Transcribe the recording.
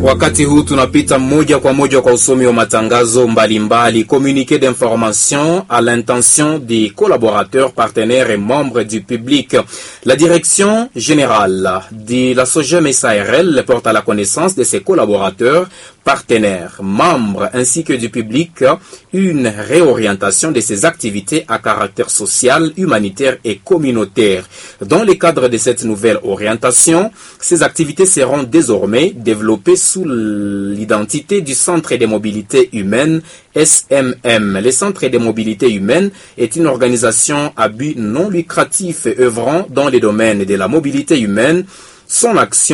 Wakati huu tunapita moja kwa moja kwa usomi wa matangazo mbalimbali, communiqué d'information à l'intention des collaborateurs, partenaires et membres du public. La direction générale de la SOGEM SARL porte à la connaissance de ses collaborateurs, partenaires, membres ainsi que du public une réorientation de ses activités à caractère social, humanitaire et communautaire. Dans le cadre de cette nouvelle orientation, ces activités seront désormais développées sous l'identité du Centre de mobilité humaine SMM. Le Centre de mobilité humaine est une organisation à but non lucratif œuvrant dans les domaines de la mobilité humaine. Son action